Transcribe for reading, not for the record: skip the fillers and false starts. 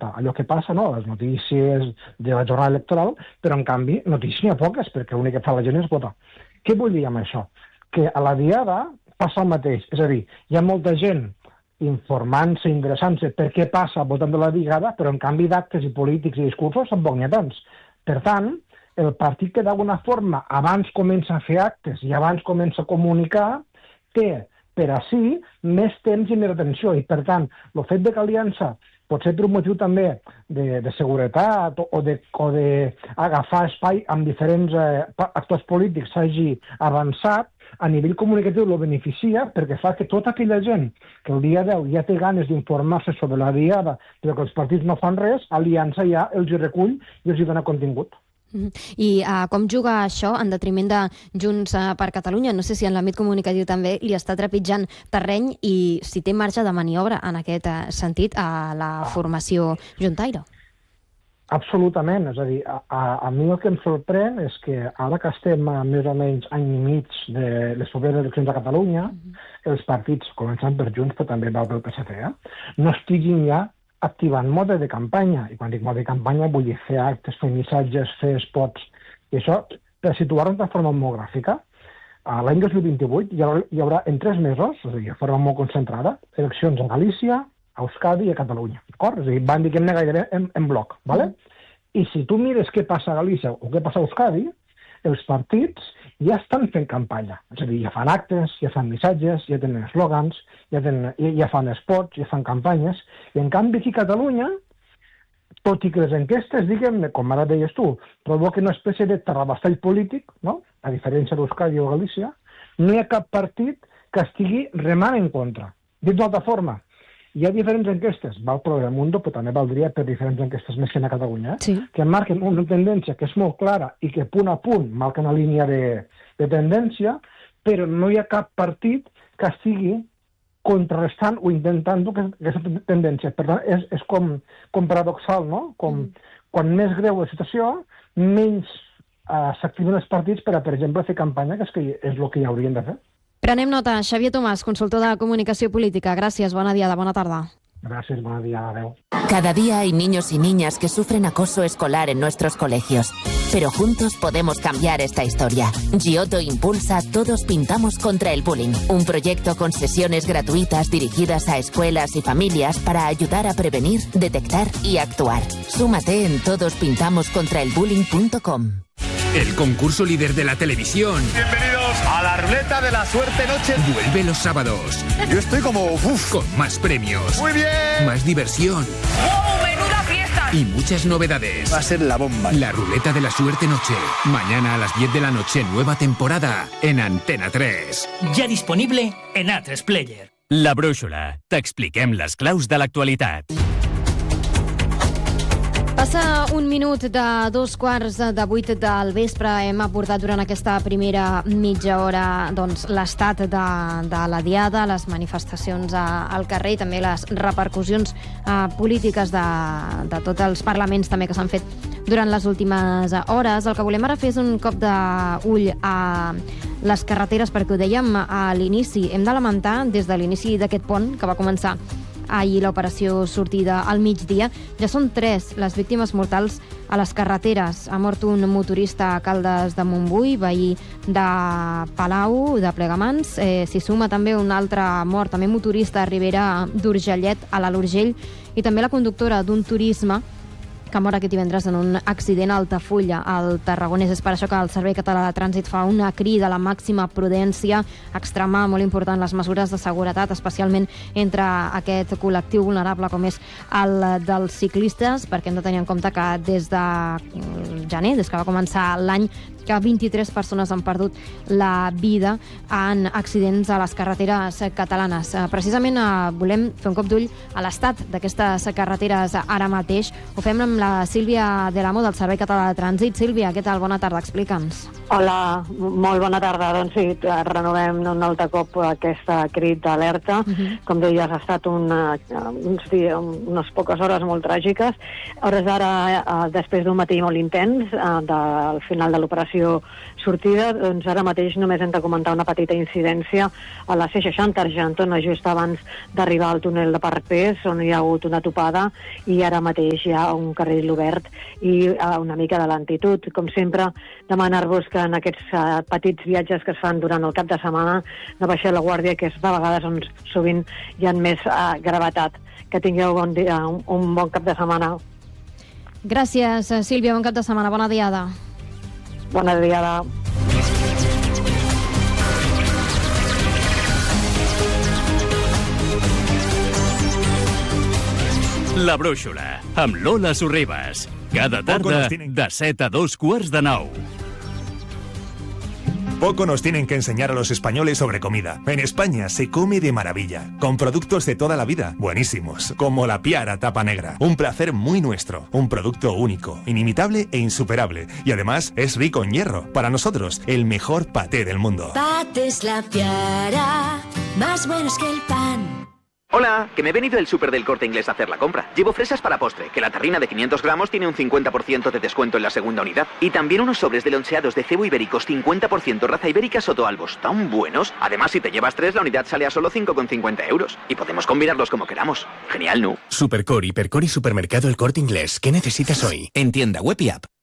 escoltar allò que passa, no?, les notícies de la jornada electoral, però en canvi notícies n'hi ha poques, perquè l'únic que fa la gent és votar. Què vull dir amb això? Que a la Diada passa el mateix, és a dir, hi ha molta gent informant-se, interessant-se per què passa votant de la Diada, però en canvi d'actes i polítics i discursos tampoc n'hi ha tants. Per tant, el partit que d'alguna forma abans comença a fer actes i abans comença a comunicar, té per així més temps i més atenció. I, per tant, el fet de que Aliança, potser per un motiu també de seguretat o d'agafar espai amb diferents actors polítics, s'hagi avançat, a nivell comunicatiu lo beneficia perquè fa que tota aquella gent que el dia 10 ja té ganes d'informar-se sobre la Diada, però que els partits no fan res, Aliança ja els hi recull i els hi dona contingut. I com juga això en detriment de Junts per Catalunya? No sé si en l'àmbit comunicatiu també li està trepitjant terreny i si té marge de maniobra en aquest sentit a la formació juntaire. Absolutament, és a dir, a mi el que em sorprèn és que ara que estem a més o menys any i mig de les properes eleccions a Catalunya, els partits, començant per Junts, però també va pel PSC, no estiguin ja activant mode de campanya. I quan dic mode de campanya vull dir fer actes, fer missatges, fer spots. I això, per situar-ho de forma molt gràfica, l'any 2028 hi haurà en 3 mesos, és a dir, de forma molt concentrada, eleccions a Galícia, a Euskadi i a Catalunya. D'acord? És a dir, van, diguem-ne, gairebé en bloc. ¿Vale? I si tu mires què passa a Galícia o què passa a Euskadi, els partits ja estan fent campanya. És a dir, ja fan actes, ja fan missatges, ja tenen eslògans, ja fan spots, ja fan campanyes. I en canvi aquí a Catalunya, tot i que les enquestes, diguem-ne, com ara deies tu, provoquen una espècie de terrabastall polític, no?, a diferència d'Euskadi o Galícia, no hi ha cap partit que estigui remant en contra. Dit d'altra forma, hi ha diferents enquestes, val per el Mundo, però també valdria per diferents enquestes més que a Catalunya, sí, que marquen una tendència que és molt clara i que punt a punt marca una línia de tendència, però no hi ha cap partit que estigui contrarrestant o intentant aquesta tendència. Per tant, és com paradoxal, no? Quan més greu la situació, menys s'activen els partits per exemple, fer campanya, que és el que ja haurien de fer. Prenem nota. Xavier Tomàs, consultor de comunicació política. Gràcies, bona diada, bona tarda. Gracias, buena día, adeu. Cada día hay niños y niñas que sufren acoso escolar en nuestros colegios. Pero juntos podemos cambiar esta historia. Giotto impulsa Todos Pintamos contra el Bullying, un proyecto con sesiones gratuitas dirigidas a escuelas y familias para ayudar a prevenir, detectar y actuar. Súmate en todospintamoscontraelbullying.com. El concurso líder de la televisión. Bienvenidos a la ruleta de la suerte noche. Vuelve los sábados. Yo estoy como... Con más premios. Muy bien. Más diversión. ¡Wow! ¡Menuda fiesta! Y muchas novedades. Va a ser la bomba. La ruleta de la suerte noche. Mañana a las 10 de la noche, nueva temporada en Antena 3. Ja disponible en A3 Player. La Brúixola. T'expliquem les claus de l'actualitat. Passa un minut de 7:45 del vespre. Hem aportat durant aquesta primera mitja hora l'estat de la Diada, les manifestacions al carrer i també les repercussions polítiques de tots els parlaments també que s'han fet durant les últimes hores. El que volem ara fer és un cop d'ull a les carreteres, perquè ho dèiem a l'inici. Hem de lamentar des de l'inici d'aquest pont que va començar ahir l'operació sortida al migdia. Ja són 3 les víctimes mortals a les carreteres. Ha mort un motorista a Caldes de Montbui, veí de Palau, de Plegamans. S'hi suma també un altre mort, també motorista a Ribera d'Urgellet, a l'Alt Urgell, i també la conductora d'un turisme que mor aquest divendres en un accident a Altafulla, al Tarragonès. És per això que el Servei Català de Trànsit fa una crida a la màxima prudència, extremar molt important les mesures de seguretat, especialment entre aquest col·lectiu vulnerable com és el dels ciclistes, perquè hem de tenir en compte que des de gener, des que va començar l'any, que 23 persones han perdut la vida en accidents a les carreteres catalanes. Precisament volem fer un cop d'ull a l'estat d'aquestes carreteres ara mateix. Ho fem amb la Sílvia de l'Amo del Servei Català de Trànsit. Sílvia, què tal? Bona tarda, explica'ns. Hola, molt bona tarda. Doncs sí, renovem un altre cop aquesta crit d'alerta. Com deies, ha estat unes poques hores molt tràgiques. A hores d'ara, després d'un matí molt intens, del final de l'operació informació sortida. Doncs ara mateix només hem de comentar una petita incidència a la C60 Argentona, just abans d'arribar al túnel de Parpés, on hi ha hagut una topada, i ara mateix hi ha un carril obert i una mica de lentitud. Com sempre, demanar-vos que en aquests petits viatges que es fan durant el cap de setmana no baixeu la guàrdia, que és de vegades on sovint hi ha més gravetat. Que tingueu bon dia, un bon cap de setmana. Gràcies, Sílvia, bon cap de setmana, bona diada. Bona diada. La Brúixola, amb Lola Sorribas. Cada tarda de 7 a 2:15. Poco nos tienen que enseñar a los españoles sobre comida. En España se come de maravilla, con productos de toda la vida, buenísimos, como la Piara tapa negra. Un placer muy nuestro, un producto único, inimitable e insuperable. Y además es rico en hierro. Para nosotros, el mejor paté del mundo. Patés La Piara, más buenos que el pan. Hola, que me he venido del súper del Corte Inglés a hacer la compra. Llevo fresas para postre, que la tarrina de 500 gramos tiene un 50% de descuento en la segunda unidad. Y también unos sobres de loncheados de cebo ibéricos 50% raza ibérica Sotoalbos, tan buenos. Además, si te llevas 3, la unidad sale a solo 5,50 euros. Y podemos combinarlos como queramos. Genial, ¿no? Supercore, Hipercore y Supermercado El Corte Inglés. ¿Qué necesitas hoy? En tienda web y app.